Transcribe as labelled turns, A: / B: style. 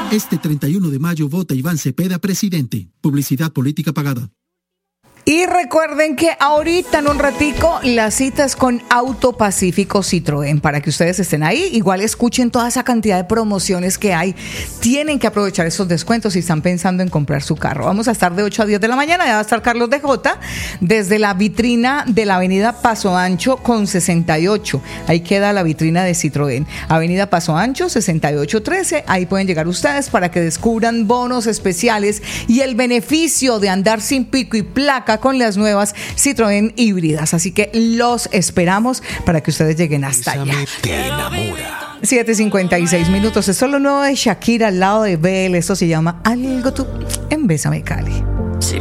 A: Este 31 de mayo vota Iván Cepeda presidente. Publicidad política pagada.
B: Y recuerden que ahorita en un ratico la cita es con Auto Pacífico Citroën para que ustedes estén ahí. Igual escuchen toda esa cantidad de promociones que hay. Tienen que aprovechar esos descuentos si están pensando en comprar su carro. Vamos a estar de 8 a 10 de la mañana. Ya va a estar Carlos DJ desde la vitrina de la avenida Paso Ancho con 68. Ahí queda la vitrina de Citroën. Avenida Paso Ancho 6813. Ahí pueden llegar ustedes para que descubran bonos especiales y el beneficio de andar sin pico y placa con las nuevas Citroën híbridas. Así que los esperamos para que ustedes lleguen hasta allá.
C: Te enamora.
B: 7:56 minutos. Esto es lo nuevo de Shakira al lado de Belle. Esto se llama Algo Tú en Bésame Cali.